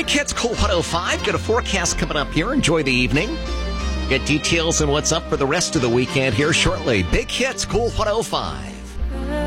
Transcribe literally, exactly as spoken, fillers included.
Big Hits Cool one oh five. Got a forecast coming up here. Enjoy the evening. Get details on what's up for the rest of the weekend here shortly. Big Hits Cool one oh five.